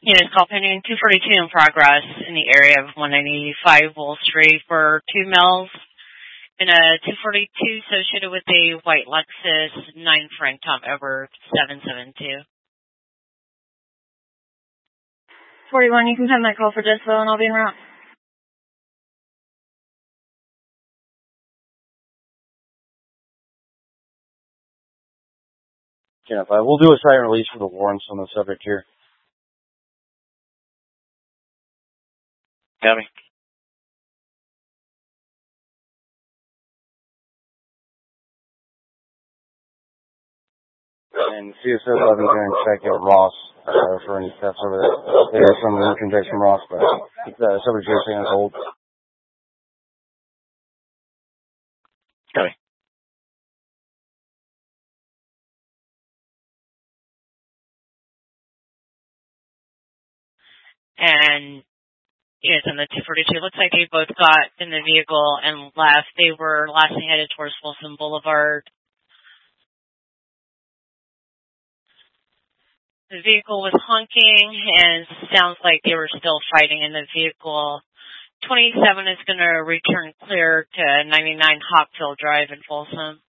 Yes, call pending 242 in progress in the area of 195 Wall Street for 2 males and a 242 associated with a white Lexus 9 Frank Tom over 772. 41, you can send that call for Jespo and I'll be en route. Yeah, we'll do a site release for the warrants on the subject here. Copy. And CSO 11 can check out Ross for any thefts over there. There's some merchant checks from Ross, but the subject here stands hold. Copy. And yes, on the 242, looks like they both got in the vehicle and left. They were lastly headed towards Wilson Boulevard. The vehicle was honking and sounds like they were still fighting in the vehicle. 27 is going to return clear to 99 Hopfield Drive in Folsom.